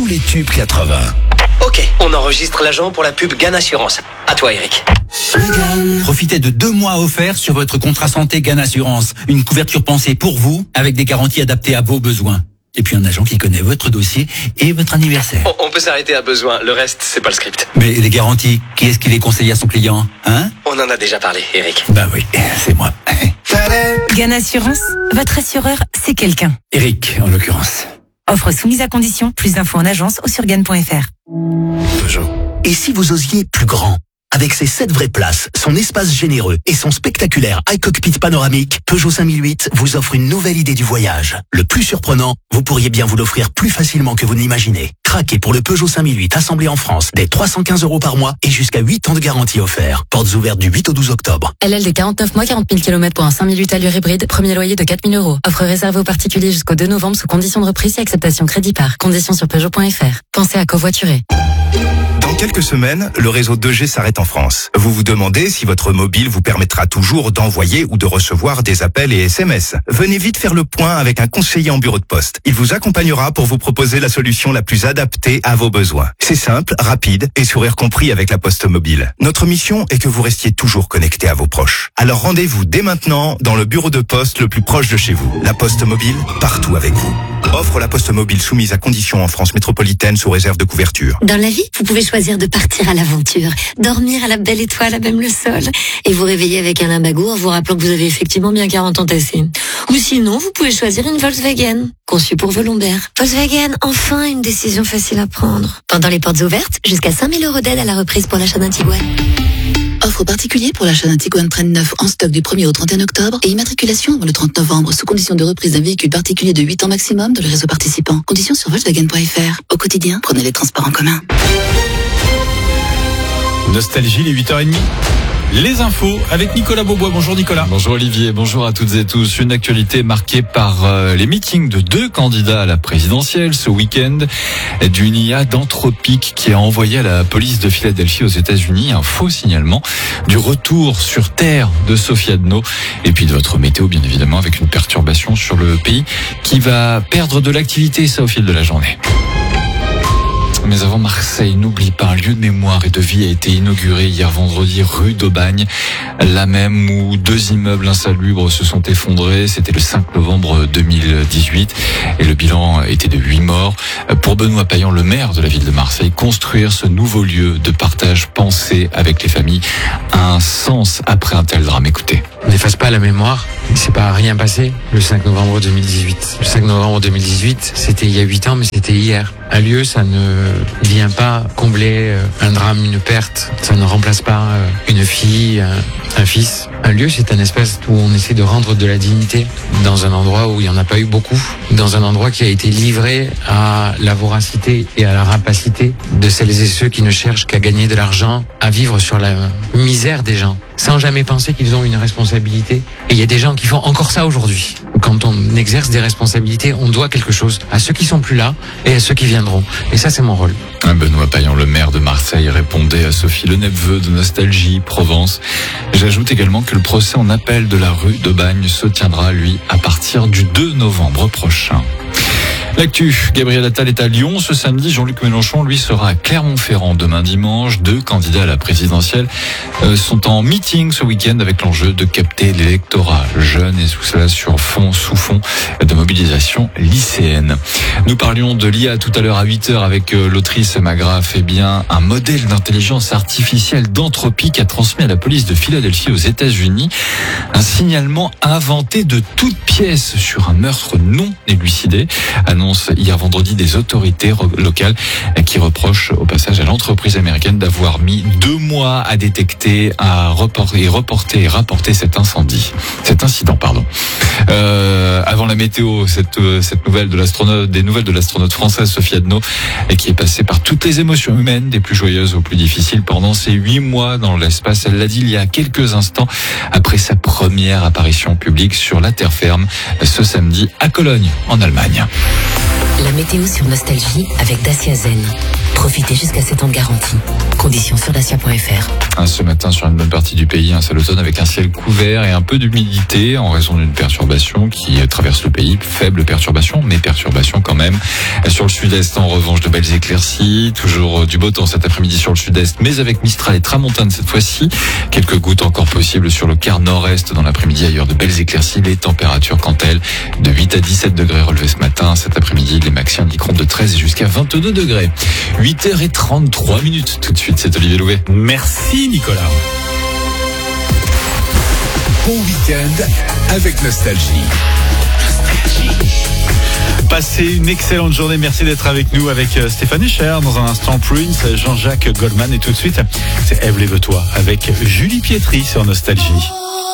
tous les tubes 80. Ok, on enregistre l'agent pour la pub GAN Assurance. À toi, Eric. Profitez de 2 mois offerts sur votre contrat santé GAN Assurance. Une couverture pensée pour vous, avec des garanties adaptées à vos besoins. Et puis un agent qui connaît votre dossier et votre anniversaire. On peut s'arrêter à besoin, le reste, c'est pas le script. Mais les garanties, qui est-ce qui les conseille à son client, hein? On en a déjà parlé, Eric. Bah oui, c'est moi. GAN Assurance, votre assureur, c'est quelqu'un. Eric, en l'occurrence. Offre soumise à condition, plus d'infos en agence ou sur GAN.fr. Peugeot. Et si vous osiez plus grand? Avec ses 7 vraies places, son espace généreux et son spectaculaire iCockpit panoramique, Peugeot 5008 vous offre une nouvelle idée du voyage. Le plus surprenant, vous pourriez bien vous l'offrir plus facilement que vous n'imaginez. Craquez pour le Peugeot 5008 assemblé en France dès 315 € par mois et jusqu'à 8 ans de garantie offert. Portes ouvertes du 8 au 12 octobre. LL des 49 mois, 40 000 km pour un 5008 allure hybride, premier loyer de 4 000 €. Offre réservée aux particuliers jusqu'au 2 novembre sous condition de reprise et acceptation crédit par. Conditions sur Peugeot.fr. Pensez à covoiturer. Dans quelques semaines, le réseau 2G s'arrête en France. Vous vous demandez si votre mobile vous permettra toujours d'envoyer ou de recevoir des appels et SMS. Venez vite faire le point avec un conseiller en bureau de poste. Il vous accompagnera pour vous proposer la solution la plus adaptée à vos besoins. C'est simple, rapide et sourire compris avec la Poste Mobile. Notre mission est que vous restiez toujours connecté à vos proches. Alors rendez-vous dès maintenant dans le bureau de poste le plus proche de chez vous. La Poste Mobile, partout avec vous. Offre la Poste Mobile soumise à conditions en France métropolitaine sous réserve de couverture. Dans la vie, vous pouvez choisir de partir à l'aventure, dormir à la belle étoile à même le sol, et vous réveiller avec un limbago en vous rappelant que vous avez effectivement bien 40 ans tassés. Ou sinon, vous pouvez choisir une Volkswagen, conçue pour vos lombaires. Volkswagen, enfin une décision facile à prendre. Pendant les portes ouvertes, jusqu'à 5 000 € d'aide à la reprise pour l'achat d'un Tiguan. Offre particulier pour l'achat d'un Tiguan Train neuf en stock du 1er au 31 octobre et immatriculation avant le 30 novembre sous condition de reprise d'un véhicule particulier de 8 ans maximum dans le réseau participant. Conditions sur Volkswagen.fr. Au quotidien, prenez les transports en commun. Nostalgie, les 8h30. Les infos avec Nicolas Beaubois. Bonjour Nicolas. Bonjour Olivier, bonjour à toutes et tous. Une actualité marquée par les meetings de 2 candidats à la présidentielle ce week-end. D'une IA d'Anthropic qui a envoyé à la police de Philadelphie aux États-Unis un faux signalement du retour sur Terre de Sophie Adno. Et puis de votre météo bien évidemment avec une perturbation sur le pays qui va perdre de l'activité ça au fil de la journée. Mais avant Marseille, n'oublie pas, un lieu de mémoire et de vie a été inauguré hier vendredi rue d'Aubagne, là même où 2 immeubles insalubres se sont effondrés. C'était le 5 novembre 2018 et le bilan était de 8 morts. Pour Benoît Payan, le maire de la ville de Marseille, construire ce nouveau lieu de partage pensé avec les familles a un sens après un tel drame. Écoutez. On n'efface pas la mémoire, il s'est pas rien passé le 5 novembre 2018. Le 5 novembre 2018, c'était il y a 8 ans, mais c'était hier. Un lieu, ça ne vient pas combler un drame, une perte. Ça ne remplace pas une fille, un fils. Un lieu, c'est un espace où on essaie de rendre de la dignité dans un endroit où il n'y en a pas eu beaucoup. Dans un endroit qui a été livré à la voracité et à la rapacité de celles et ceux qui ne cherchent qu'à gagner de l'argent, à vivre sur la misère des gens, sans jamais penser qu'ils ont une responsabilité. Et il y a des gens qui font encore ça aujourd'hui. Quand on exerce des responsabilités, on doit quelque chose à ceux qui sont plus là et à ceux qui viendront. Et ça, c'est mon rôle. Benoît Payan, le maire de Marseille, répondait à Sophie Le Neveu de Nostalgie, Provence. J'ajoute également que le procès en appel de la rue d'Aubagne se tiendra, lui, à partir du 2 novembre prochain. L'actu, Gabriel Attal est à Lyon ce samedi. Jean-Luc Mélenchon, lui, sera à Clermont-Ferrand demain dimanche. 2 candidats à la présidentielle sont en meeting ce week-end avec l'enjeu de capter l'électorat jeune et tout cela sous fond de mobilisation lycéenne. Nous parlions de l'IA tout à l'heure à 8h avec l'autrice Magraf. Eh bien, un modèle d'intelligence artificielle d'Anthropic a transmis à la police de Philadelphie aux États-Unis un signalement inventé de toutes pièces sur un meurtre non élucidé. Annonce hier vendredi des autorités locales qui reprochent au passage à l'entreprise américaine d'avoir mis 2 mois à détecter, à rapporter cet incident. Avant la météo, cette nouvelle de l'astronaute, des nouvelles de l'astronaute française Sophie Adno, qui est passée par toutes les émotions humaines, des plus joyeuses aux plus difficiles pendant ces 8 mois dans l'espace. Elle l'a dit il y a quelques instants après sa première apparition publique sur la terre ferme ce samedi à Cologne, en Allemagne. La météo sur Nostalgie avec Dacia Zen. Profitez jusqu'à 7 ans de garantie. Conditions sur dacia.fr. Ce matin, sur une bonne partie du pays, c'est l'automne avec un ciel couvert et un peu d'humidité en raison d'une perturbation qui traverse le pays. Faible perturbation, mais perturbation quand même. Sur le sud-est, en revanche, de belles éclaircies. Toujours du beau temps cet après-midi sur le sud-est, mais avec Mistral et Tramontane cette fois-ci. Quelques gouttes encore possibles sur le quart nord-est dans l'après-midi. Ailleurs, de belles éclaircies. Les températures, quant à elles, de 8 à 17 degrés relevées ce matin. Cet après-midi, les maxi indiqueront de 13 jusqu'à 22 degrés. 8h33. Tout de suite, c'est Olivier Louvet. Merci Nicolas. Bon week-end avec Nostalgie. Passez une excellente journée. Merci d'être avec nous avec Stéphane Echer. Dans un instant, Prince, Jean-Jacques Goldman. Et tout de suite, c'est Ève Lève-toi avec Julie Pietri sur Nostalgie.